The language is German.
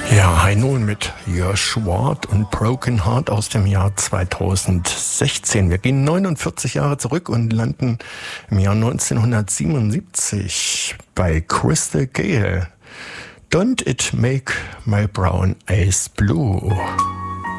Ja, hi nun mit Josh Ward und Broken Heart aus dem Jahr 2016. Wir gehen 49 Jahre zurück und landen im Jahr 1977 bei Crystal Gayle. Don't it make my brown eyes blue?